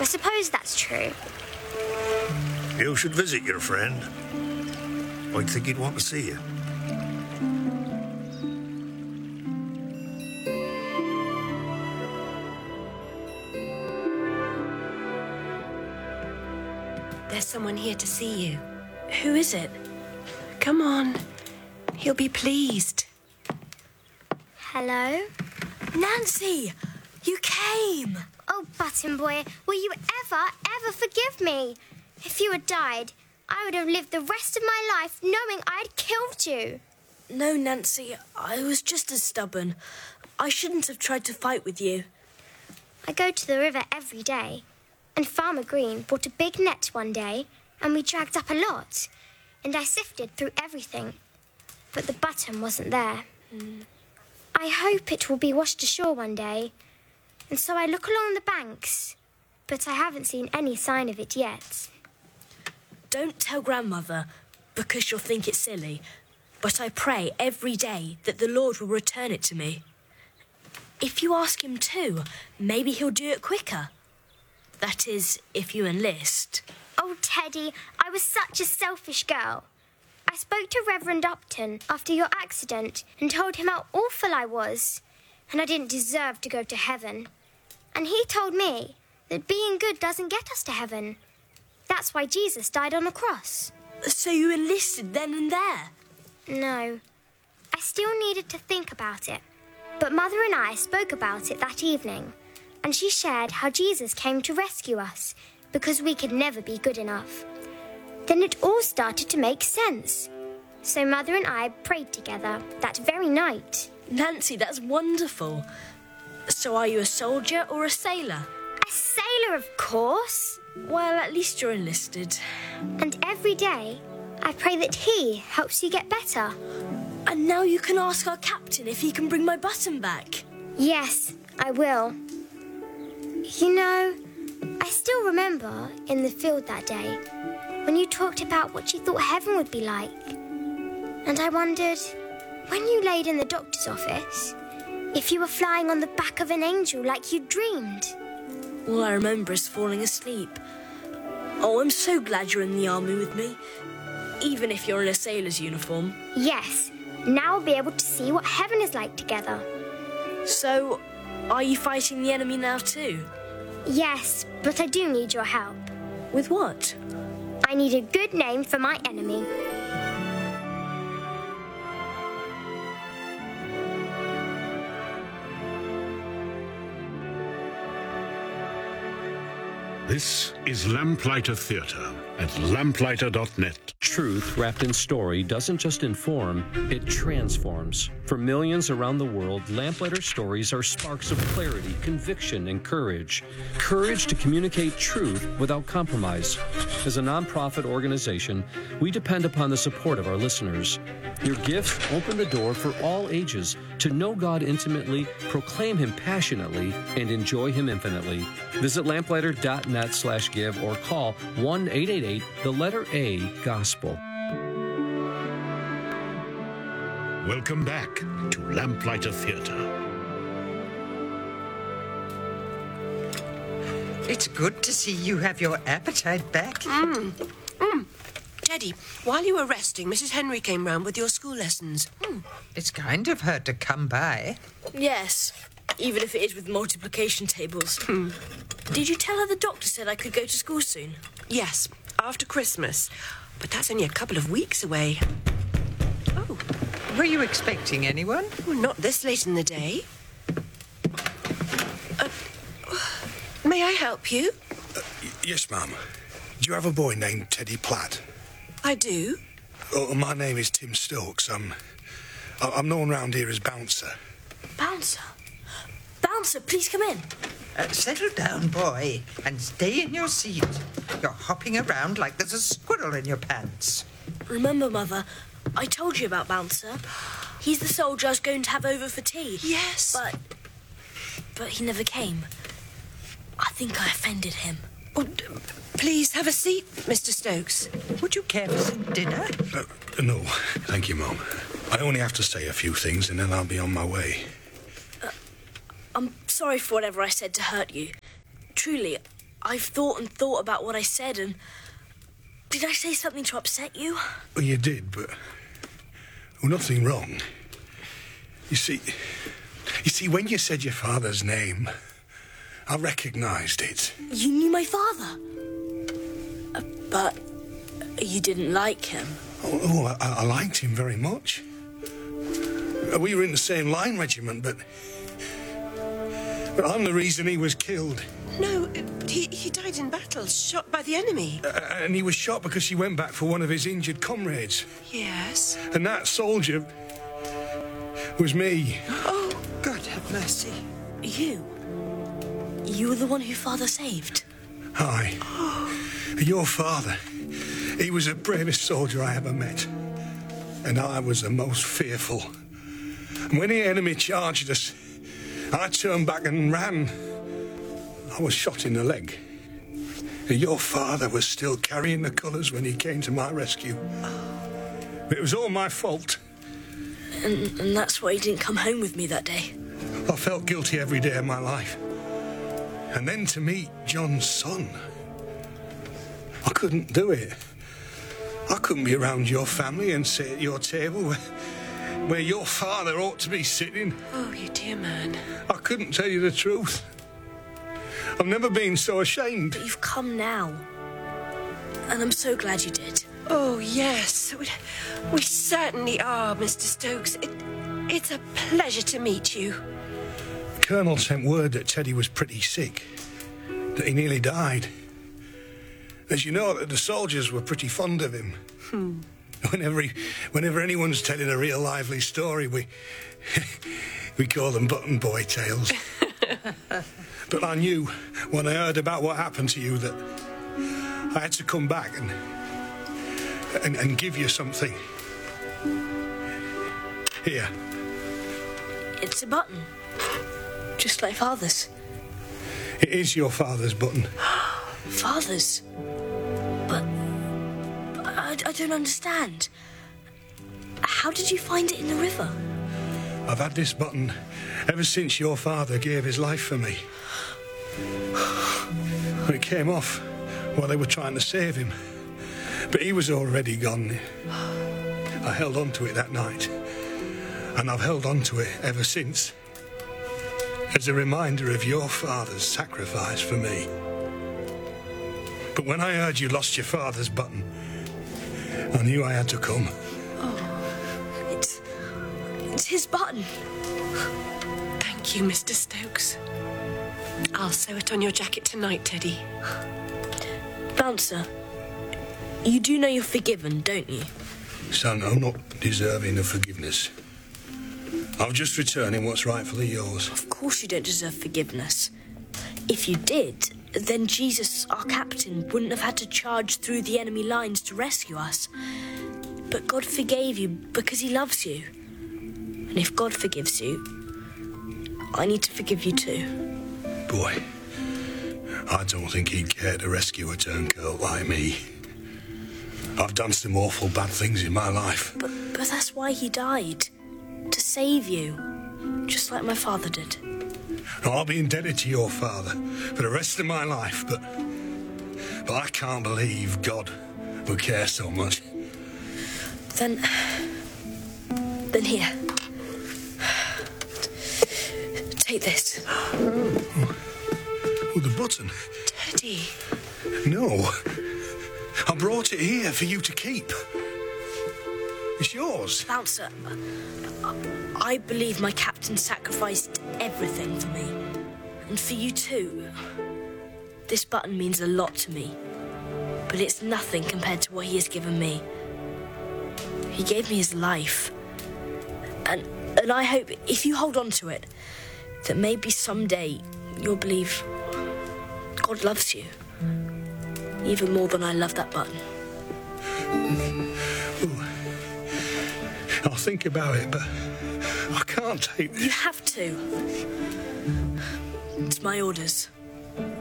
suppose that's true. You should visit your friend. I think he'd want to see you. There's someone here to see you. Who is it? Come on. He'll be pleased. Hello? Nancy! You came! Oh, Button Boy, will you ever forgive me? If you had died, I would have lived the rest of my life knowing I'd killed you. No, Nancy, I was just as stubborn. I shouldn't have tried to fight with you. I go to the river every day, and Farmer Green brought a big net one day, and we dragged up a lot, and I sifted through everything, but the button wasn't there. I hope it will be washed ashore one day, and so I look along the banks, but I haven't seen any sign of it yet. Don't tell Grandmother, because she'll think it's silly, but I pray every day that the Lord will return it to me. If you ask him too, maybe he'll do it quicker. That is, if you enlist. Oh, Teddy, I was such a selfish girl. I spoke to Reverend Upton after your accident and told him how awful I was, and I didn't deserve to go to heaven. And he told me that being good doesn't get us to heaven. That's why Jesus died on the cross. So you enlisted then and there? No. I still needed to think about it. But Mother and I spoke about it that evening, and she shared how Jesus came to rescue us because we could never be good enough. Then it all started to make sense. So Mother and I prayed together that very night. Nancy, that's wonderful. So are you a soldier or a sailor? A sailor, of course. Well, at least you're enlisted. And every day, I pray that he helps you get better. And now you can ask our captain if he can bring my button back. Yes, I will. You know, I still remember in the field that day when you talked about what you thought heaven would be like. And I wondered, when you laid in the doctor's office, if you were flying on the back of an angel like you dreamed. All I remember is falling asleep. Oh, I'm so glad you're in the army with me, even if you're in a sailor's uniform. Yes, now I'll be able to see what heaven is like together. So, are you fighting the enemy now too? Yes, but I do need your help. With what? I need a good name for my enemy. This is Lamplighter Theatre at lamplighter.net. Truth wrapped in story doesn't just inform, it transforms. For millions around the world, Lamplighter stories are sparks of clarity, conviction, and courage. Courage to communicate truth without compromise. As a nonprofit organization, we depend upon the support of our listeners. Your gifts open the door for all ages to know God intimately, proclaim Him passionately, and enjoy Him infinitely. Visit lamplighter.net/give or call 1-888-A-GOSPEL. Welcome back to Lamplighter Theatre. It's good to see you have your appetite back. Teddy, while you were resting, Mrs. Henry came round with your school lessons. It's kind of her to come by. Yes, even if it is with multiplication tables. Did you tell her the doctor said I could go to school soon? Yes, after Christmas. But that's only a couple of weeks away. Oh, were you expecting anyone? Well, not this late in the day. May I help you? Yes, ma'am. Do you have a boy named Teddy Platt? I do. Oh, my name is Tim Stokes. I'm known round here as Bouncer. Bouncer? Bouncer, please come in. Settle down, boy, and stay in your seat. You're hopping around like there's a squirrel in your pants. Remember, Mother, I told you about Bouncer. He's the soldier I was going to have over for tea. Yes. But he never came. I think I offended him. Oh, please have a seat, Mr. Stokes. Would you care for some dinner? No, thank you, Mum. I only have to say a few things and then I'll be on my way. I'm sorry for whatever I said to hurt you. Truly, I've thought about what I said, and did I say something to upset you? Well, you did, but nothing wrong. You see, when you said your father's name, I recognised it. You knew my father? But you didn't like him? I liked him very much. We were in the same line regiment, but I'm the reason he was killed. No, he died in battle, shot by the enemy. And he was shot because he went back for one of his injured comrades. Yes. And that soldier was me. Oh, God have mercy. You? You were the one who Father saved? Aye. Your father. He was the bravest soldier I ever met. And I was the most fearful. And when the enemy charged us, I turned back and ran. I was shot in the leg. Your father was still carrying the colours when he came to my rescue. It was all my fault. And that's why you didn't come home with me that day? I felt guilty every day of my life. And then to meet John's son, I couldn't do it. I couldn't be around your family and sit at your table where your father ought to be sitting. Oh, you dear man. I couldn't tell you the truth. I've never been so ashamed. But you've come now. And I'm so glad you did. Oh, yes. We certainly are, Mr. Stokes. It's a pleasure to meet you. The Colonel sent word that Teddy was pretty sick, that he nearly died. As you know, the soldiers were pretty fond of him. Whenever anyone's telling a real lively story, we call them button boy tales. But I knew when I heard about what happened to you that I had to come back and give you something. Here. It's a button. Just like Father's. It is your father's button. Father's? But I don't understand. How did you find it in the river? I've had this button ever since your father gave his life for me. It came off while they were trying to save him. But he was already gone. I held on to it that night. And I've held on to it ever since. As a reminder of your father's sacrifice for me. But when I heard you lost your father's button, I knew I had to come. Oh, it's his button. Thank you, Mr. Stokes. I'll sew it on your jacket tonight, Teddy. Bouncer, you do know you're forgiven, don't you? Son, I'm not deserving of forgiveness. I'm just returning what's rightfully yours. Of course you don't deserve forgiveness. If you did, then Jesus, our captain, wouldn't have had to charge through the enemy lines to rescue us. But God forgave you because he loves you. And if God forgives you, I need to forgive you too. Boy, I don't think he'd care to rescue a turncoat like me. I've done some awful bad things in my life. But that's why he died. To save you. Just like my father did. I'll be indebted to your father for the rest of my life, but I can't believe God would care so much. Then here. Take this. Oh, the button. Teddy. No. I brought it here for you to keep. It's yours. Bouncer, I believe my captain sacrificed everything for me. And for you too. This button means a lot to me. But it's nothing compared to what he has given me. He gave me his life. And I hope, if you hold on to it, that maybe someday you'll believe God loves you. Even more than I love that button. Ooh. I'll think about it, but I can't take this. You have to. It's my orders.